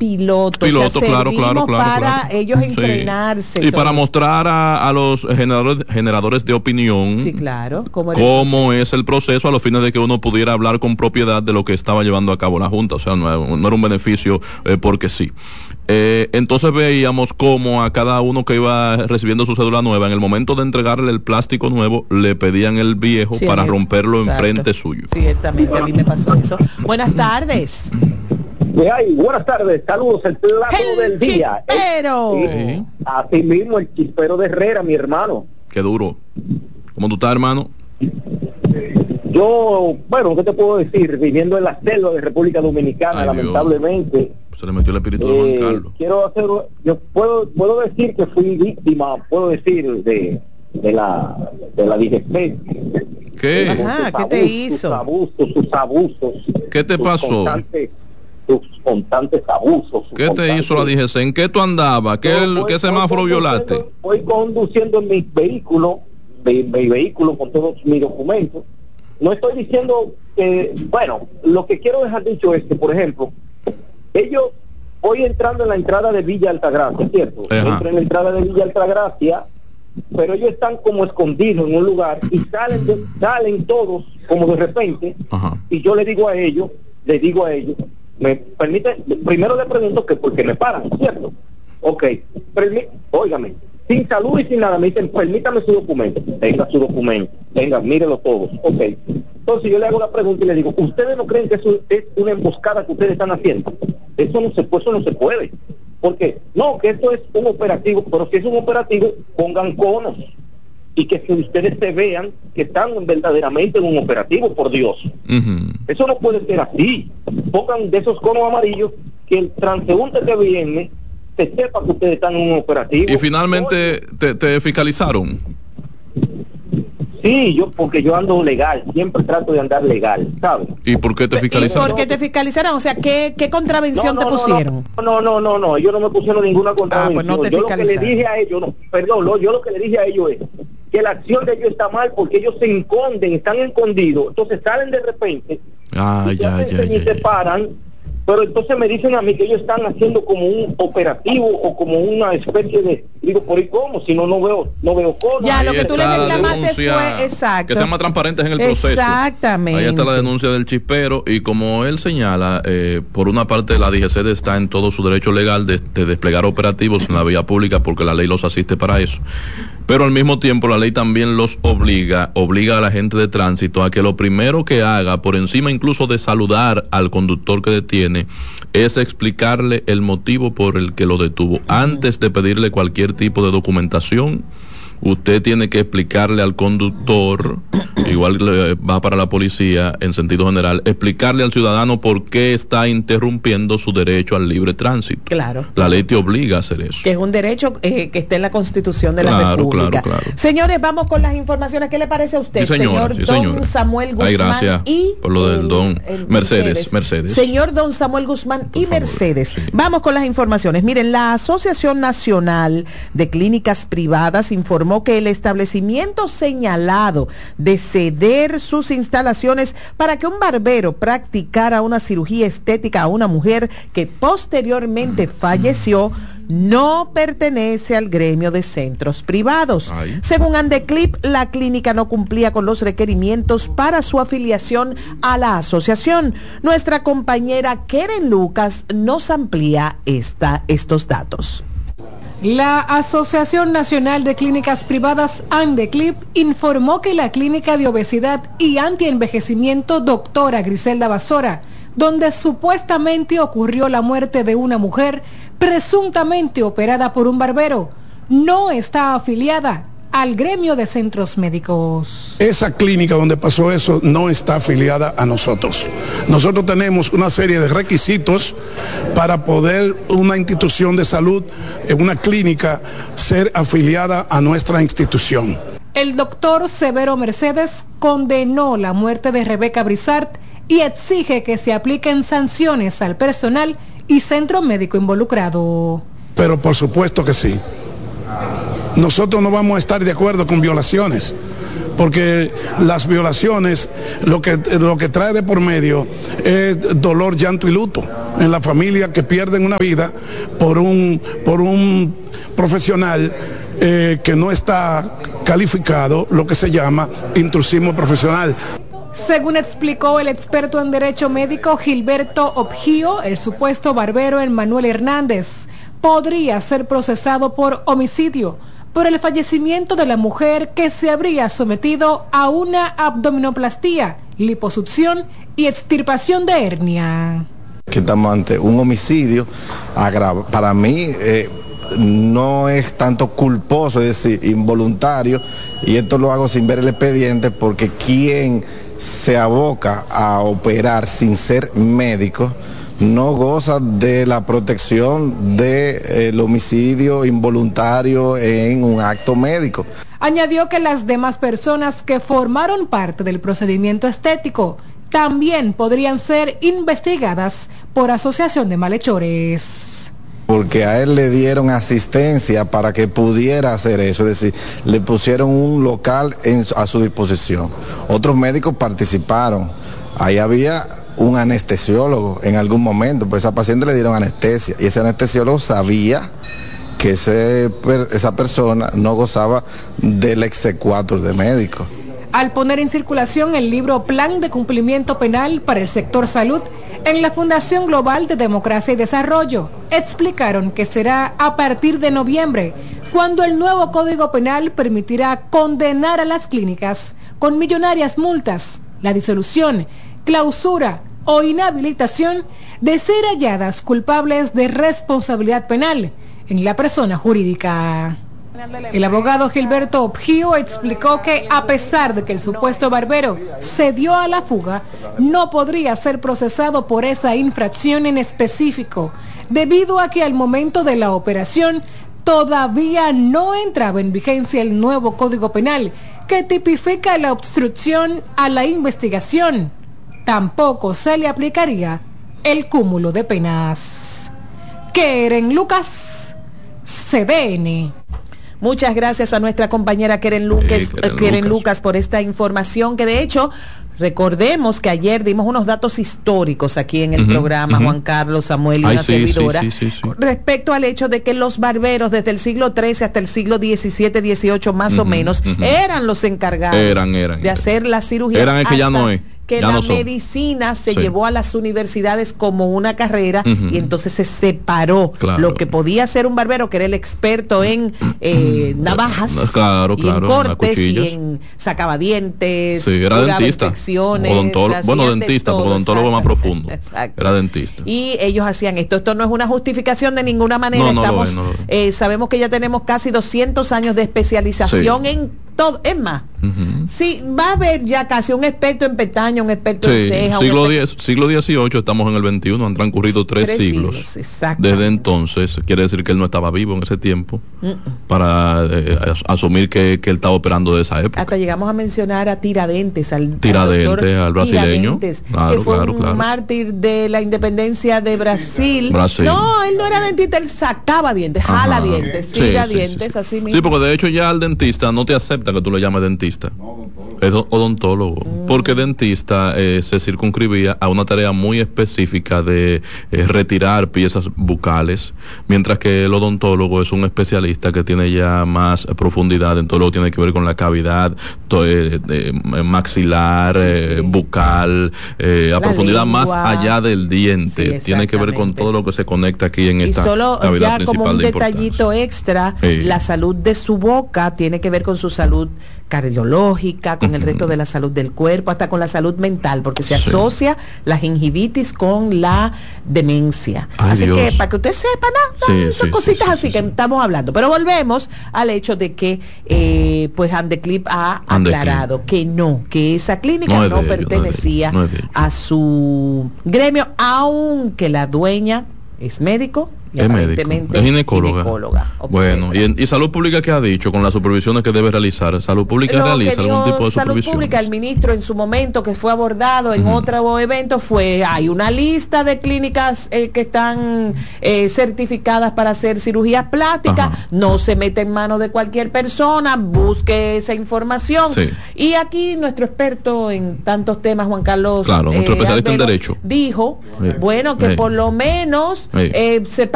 piloto, o sea, servimos para ellos entrenarse. Y para mostrar a los generadores de opinión, sí, claro, cómo es el proceso a los fines de que uno pudiera hablar con propiedad de lo que estaba llevando a cabo la Junta. O sea, no era un beneficio porque sí. Entonces veíamos cómo a cada uno que iba recibiendo su cédula nueva, en el momento de entregarle el plástico nuevo, le pedían el viejo para romperlo enfrente suyo. Ciertamente, a mí me pasó eso. Buenas tardes. Buenas tardes, saludos, el plato del día. Chispero. Sí, así mismo, el chispero de Herrera, mi hermano. Qué duro. ¿Cómo tú estás, hermano? Yo, bueno, ¿qué te puedo decir? Viviendo en la selva de República Dominicana, lamentablemente. Se le metió el espíritu de Juan Carlos. Yo puedo decir que fui víctima, puedo decir, de la digestión. ¿Qué? Ajá, ¿qué te hizo? Sus abusos. ¿Qué te pasó? Sus constantes abusos. ¿Qué te hizo la DGC? ¿En qué tú andabas? ¿Qué semáforo violaste? Voy conduciendo en mi vehículo con todos mis documentos. No estoy diciendo que, bueno, lo que quiero dejar dicho es que, por ejemplo, voy entrando en la entrada de Villa Altagracia, ¿cierto? Entro en la entrada de Villa Altagracia, pero ellos están como escondidos en un lugar y salen todos como de repente. Ajá. Y yo le digo a ellos, me permite, primero le pregunto que por qué me paran, ¿cierto? Ok, óigame, sin salud y sin nada, me dicen, permítame su documento. Tenga su documento, mírelo todos. Ok, entonces yo le hago la pregunta y le digo, ¿ustedes no creen que eso es una emboscada que ustedes están haciendo? Eso no se puede. Porque, no, que esto es un operativo, pero si es un operativo, pongan conos. Y que si ustedes se vean que están verdaderamente en un operativo, por Dios. Uh-huh. Eso no puede ser así. Pongan de esos conos amarillos que el transeúnte que viene se sepa que ustedes están en un operativo. ¿Y finalmente te fiscalizaron? Sí, porque yo ando legal, siempre trato de andar legal, ¿sabes? ¿Y por qué te fiscalizaron? ¿Y por qué te fiscalizaron? O sea, ¿qué contravención te pusieron? No, ellos no me pusieron ninguna contravención. Pues no te yo lo que le dije a ellos, yo lo que le dije a ellos es que la acción de ellos está mal porque ellos se esconden, están escondidos, entonces salen de repente y se paran. Pero entonces me dicen a mí que ellos están haciendo como un operativo o como una especie de, digo, ¿por ahí cómo? Si no veo cosas. Ya, lo que tú le reclamaste fue, exacto, que sean más transparentes en el proceso. Exactamente. Ahí está la denuncia del chispero y como él señala, por una parte la DGC está en todo su derecho legal de desplegar operativos en la vía pública porque la ley los asiste para eso. Pero al mismo tiempo la ley también los obliga a la gente de tránsito a que lo primero que haga, por encima incluso de saludar al conductor que detiene, es explicarle el motivo por el que lo detuvo. Antes de pedirle cualquier tipo de documentación, usted tiene que explicarle al conductor, igual va para la policía en sentido general, explicarle al ciudadano por qué está interrumpiendo su derecho al libre tránsito. Claro. La ley te obliga a hacer eso. Que es un derecho que está en la Constitución de la República. Claro. Señores, vamos con las informaciones. ¿Qué le parece a usted, señor don Samuel Guzmán? Ay, gracias y por lo del don Mercedes. Señor don Samuel Guzmán y Mercedes. Sí. Vamos con las informaciones. Miren, la Asociación Nacional de Clínicas Privadas informó que el establecimiento señalado de ceder sus instalaciones para que un barbero practicara una cirugía estética a una mujer que posteriormente falleció no pertenece al gremio de centros privados. Ay. Según Andeclip, la clínica no cumplía con los requerimientos para su afiliación a la asociación. Nuestra compañera Keren Lucas nos amplía estos datos. La Asociación Nacional de Clínicas Privadas, Andeclip, informó que la clínica de obesidad y antienvejecimiento Doctora Griselda Basora, donde supuestamente ocurrió la muerte de una mujer presuntamente operada por un barbero, no está afiliada al gremio de centros médicos. Esa clínica donde pasó eso no está afiliada a nosotros. Nosotros tenemos una serie de requisitos para poder una institución de salud, una clínica, ser afiliada a nuestra institución. El doctor Severo Mercedes condenó la muerte de Rebeca Brizart y exige que se apliquen sanciones al personal y centro médico involucrado. Pero por supuesto que sí. Nosotros no vamos a estar de acuerdo con violaciones, porque las violaciones lo que trae de por medio es dolor, llanto y luto en la familia, que pierden una vida por un profesional que no está calificado, lo que se llama intrusismo profesional. Según explicó el experto en derecho médico Gilberto Obgio, el supuesto barbero Emmanuel Hernández podría ser procesado por homicidio por el fallecimiento de la mujer que se habría sometido a una abdominoplastía, liposucción y extirpación de hernia. Que estamos ante un homicidio agravado. Para mí no es tanto culposo, es decir, involuntario, y esto lo hago sin ver el expediente, porque quien se aboca a operar sin ser médico no goza de la protección del homicidio involuntario en un acto médico. Añadió que las demás personas que formaron parte del procedimiento estético también podrían ser investigadas por asociación de malhechores. Porque a él le dieron asistencia para que pudiera hacer eso, es decir, le pusieron un local a su disposición. Otros médicos participaron, ahí había un anestesiólogo en algún momento, pues a esa paciente le dieron anestesia y ese anestesiólogo sabía que esa persona no gozaba del exequatur de médico. Al poner en circulación el libro Plan de Cumplimiento Penal para el Sector Salud, en la Fundación Global de Democracia y Desarrollo, explicaron que será a partir de noviembre, cuando el nuevo Código Penal permitirá condenar a las clínicas con millonarias multas, la disolución, clausura o inhabilitación de ser halladas culpables de responsabilidad penal en la persona jurídica. El abogado Gilberto Obgio explicó que a pesar de que el supuesto barbero se dio a la fuga, no podría ser procesado por esa infracción en específico, debido a que al momento de la operación todavía no entraba en vigencia el nuevo Código Penal, que tipifica la obstrucción a la investigación. Tampoco se le aplicaría el cúmulo de penas. Keren Lucas, CDN. Muchas gracias a nuestra compañera Keren Lucas por esta información, que de hecho, recordemos que ayer dimos unos datos históricos aquí en el programa, Juan Carlos, Samuel y una servidora, respecto al hecho de que los barberos desde el siglo XIII hasta el siglo XVII, XVIII más o menos, eran los encargados de hacer las cirugías. Eran el que ya no es. Que la medicina se llevó a las universidades como una carrera y entonces se separó lo que podía ser un barbero, que era el experto en navajas, y en cortes y en sacabadientes, era dentista, dentista, porque odontólogo es más profundo. Era dentista. Y ellos hacían esto. Esto no es una justificación de ninguna manera. Sabemos que ya tenemos casi 200 años de especialización en todo. Es más, sí, va a haber ya casi un experto en pestaña, un experto en ceja. Siglo XVIII, estamos en el XXI, han transcurrido tres siglos. Desde entonces, quiere decir que él no estaba vivo en ese tiempo para asumir que él estaba operando de esa época. Hasta llegamos a mencionar a Tiradentes, al brasileño, que fue un mártir de la independencia de Brasil. No, él no era dentista, él sacaba dientes, jala dientes, tira dientes, así mismo. Sí, porque de hecho ya el dentista no te acepta que tú le llames dentista, es odontólogo, porque dentista se circunscribía a una tarea muy específica de retirar piezas bucales, mientras que el odontólogo es un especialista que tiene ya más profundidad en todo lo que tiene que ver con la cavidad maxilar, bucal, a profundidad lengua, más allá del diente, tiene que ver con todo lo que se conecta aquí en esta cavidad principal. Como un detallito extra, la salud de su boca tiene que ver con su salud cardiológica, con el resto de la salud del cuerpo, hasta con la salud mental, porque se asocia la gingivitis con la demencia. Así que para que usted sepa, son cositas así que estamos hablando. Pero volvemos al hecho de que pues Andeclip ha aclarado que esa clínica no pertenecía a su gremio, aunque la dueña es médico Y es aparentemente médico, es ginecóloga. Bueno, ¿y Salud Pública qué ha dicho con las supervisiones que debe realizar? ¿Salud Pública realiza algún tipo de supervisión? Salud Pública, el ministro en su momento que fue abordado en otro evento hay una lista de clínicas que están certificadas para hacer cirugías plásticas. No se mete en manos de cualquier persona, busque esa información. Sí. Y aquí nuestro experto en tantos temas, Juan Carlos, nuestro especialista en derecho, dijo, que por lo menos se